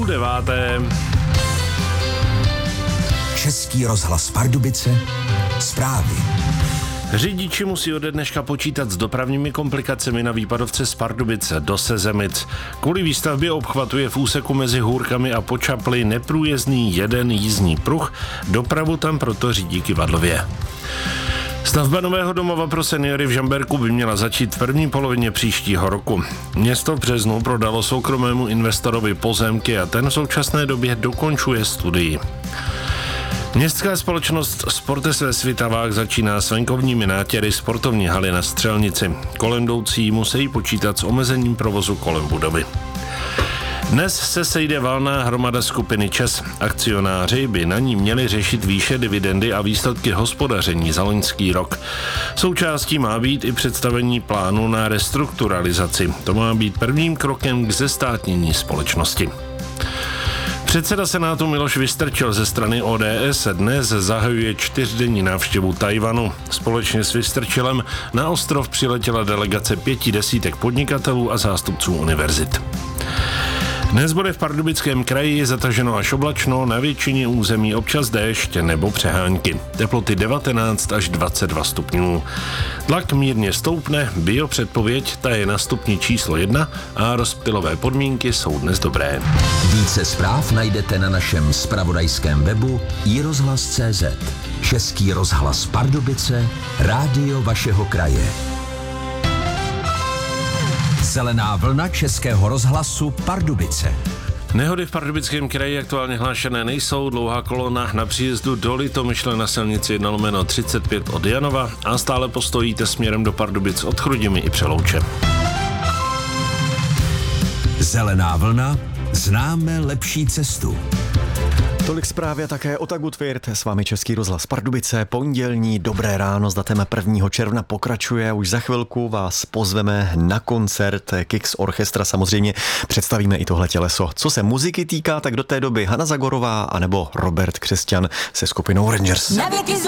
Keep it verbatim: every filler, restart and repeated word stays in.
deváté. Český rozhlas Pardubice, zprávy. Řidiči musí ode dneška počítat s dopravními komplikacemi na výpadovce z Pardubice do Sezemic. Kvůli výstavbě obchvatu je v úseku mezi Hůrkami a Počapli neprůjezdný jeden jízdní pruh, dopravu tam proto řídí kyvadlově. Stavba nového domova pro seniory v Žamberku by měla začít v první polovině příštího roku. Město v březnu prodalo soukromému investorovi pozemky a ten v současné době dokončuje studii. Městská společnost Sportes ve Svitavách začíná s venkovními nátěry sportovní haly na Střelnici. Kolem jdoucí musí počítat s omezením provozu kolem budovy. Dnes se sejde valná hromada skupiny ČEZ. Akcionáři by na ní měli řešit výše dividendy a výsledky hospodaření za loňský rok. Součástí má být i představení plánu na restrukturalizaci. To má být prvním krokem k zestátnění společnosti. Předseda Senátu Miloš Vystrčil ze strany O D S dnes zahajuje čtyřdenní návštěvu Tchaj-wanu. Společně s Vystrčilem na ostrov přiletěla delegace pěti desítek podnikatelů a zástupců univerzit. Dnes bude v Pardubickém kraji zataženo až oblačno, na většině území občas déšť nebo přehánky. Teploty devatenáct až dvacet dva stupňů. Tlak mírně stoupne, biopředpověď, ta je na stupni číslo jedna a rozptylové podmínky jsou dnes dobré. Více zpráv najdete na našem zpravodajském webu i rozhlas tečka cé zet. Český rozhlas Pardubice, rádio vašeho kraje. Zelená vlna Českého rozhlasu Pardubice. Nehody v Pardubickém kraji aktuálně hlášené nejsou. Dlouhá kolona na příjezdu do Litomyšle na silnici jedna lomeno třicet pět od Janova a stále postojíte směrem do Pardubic od Chrudimi i Přelouče. Zelená vlna, známe lepší cestu. Tolik zprávy a také o Tagutvirt. S vámi Český rozhlas Pardubice. Pondělní dobré ráno s datem prvního června pokračuje. Už za chvilku vás pozveme na koncert Kix Orchestra. Samozřejmě představíme i tohle těleso. Co se muziky týká, tak do té doby Hana Zagorová anebo Robert Křesťan se skupinou Rangers.